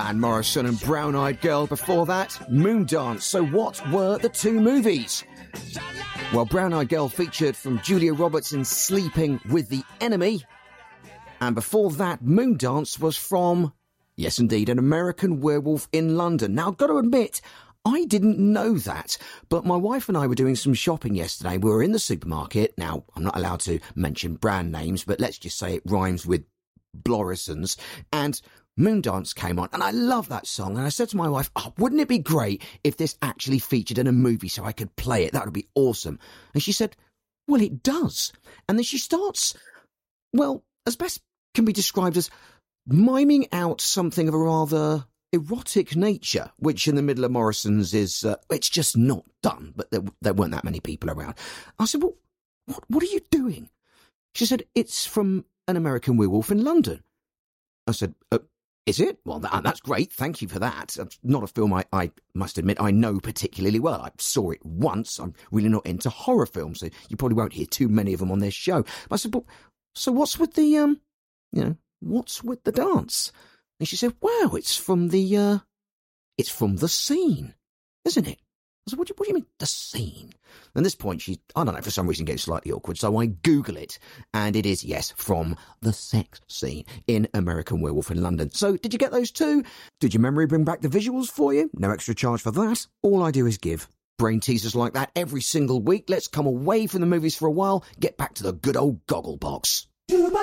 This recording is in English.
Van Morrison and Brown Eyed Girl before that, Moondance. So what were the two movies? Well, Brown Eyed Girl featured from Julia Roberts in Sleeping with the Enemy. And before that, Moondance was from, yes indeed, An American Werewolf in London. Now, I've got to admit, I didn't know that, but my wife and I were doing some shopping yesterday. We were in the supermarket. Now, I'm not allowed to mention brand names, but let's just say it rhymes with Blorisons. And Moondance came on, and I love that song. And I said to my wife, wouldn't it be great if this actually featured in a movie so I could play it? That would be awesome. And she said, well, it does. And then she starts, well, as best can be described as miming out something of a rather erotic nature, which in the middle of Morrison's is, it's just not done, but there weren't that many people around. I said, well, what are you doing? She said, it's from An American Werewolf in London. I said, is it? Well, that's great. Thank you for that. It's not a film I must admit I know particularly well. I saw it once. I'm really not into horror films, so you probably won't hear too many of them on this show. But I said, well, so what's with the, what's with the dance? And she said, wow, it's from the scene, isn't it? I said, what do you mean, the scene? And at this point, she, I don't know, for some reason gets slightly awkward, so I Google it, and it is, yes, from the sex scene in American Werewolf in London. So, did you get those two? Did your memory bring back the visuals for you? No extra charge for that. All I do is give brain teasers like that every single week. Let's come away from the movies for a while, get back to the good old Gogglebox.